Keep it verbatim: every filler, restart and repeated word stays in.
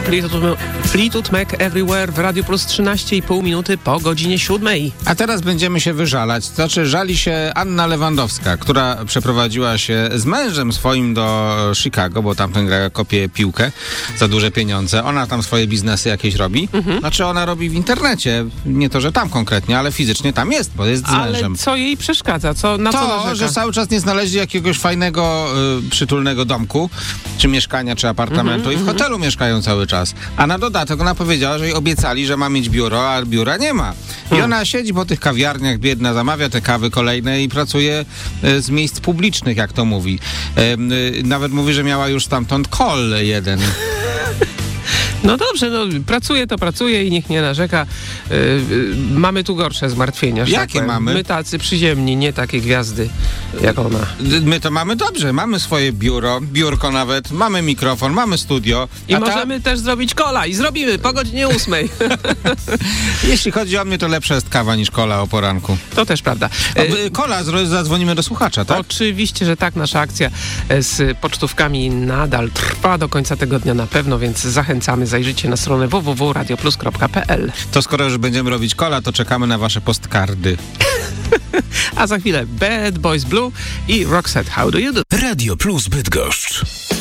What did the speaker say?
Fleetwood, Fleetwood Mac Everywhere w Radiu Plus trzynaście i pół minuty po godzinie siódmej. A teraz będziemy się wyżalać. To znaczy żali się Anna Lewandowska, która przeprowadziła się z mężem swoim do Chicago, bo tamten gra kopie piłkę za duże pieniądze. Ona tam swoje biznesy jakieś robi. Mhm. Znaczy ona robi w internecie. Nie to, że tam konkretnie, ale fizycznie tam jest, bo jest z ale mężem. Co jej przeszkadza? Co, na to, co narzeka? że cały czas nie znaleźli jakiegoś fajnego, y, przytulnego domku, czy mieszkania, czy apartamentu mm-hmm, i w hotelu mm-hmm. mieszkają cały czas. A na dodatek ona powiedziała, że jej obiecali, że ma mieć biuro, a biura nie ma. I hmm. ona siedzi po tych kawiarniach, biedna, zamawia te kawy kolejne i pracuje y, z miejsc publicznych, jak to mówi. Y, y, nawet mówi, że miała już stamtąd call jeden. No dobrze, no pracuje to pracuje i niech nie narzeka. Yy, yy, mamy tu gorsze zmartwienia. Jakie tak mamy? My tacy przyziemni, nie takie gwiazdy jak ona. My to mamy dobrze, mamy swoje biuro, biurko nawet, mamy mikrofon, mamy studio. I a możemy ta... też zrobić kola i zrobimy po godzinie ósmej. Jeśli chodzi o mnie, to lepsza jest kawa niż kola o poranku. To też prawda. O, kola, zadzwonimy do słuchacza, tak? Oczywiście, że tak. Nasza akcja z pocztówkami nadal trwa do końca tego dnia na pewno, więc zachęcamy. Zajrzyjcie na stronę w w w kropka radioplus kropka p l. To skoro już będziemy robić kola, to czekamy na wasze postkardy. A za chwilę Bad Boys Blue i Roxette, How Do You Do? Radio Plus Bydgoszcz.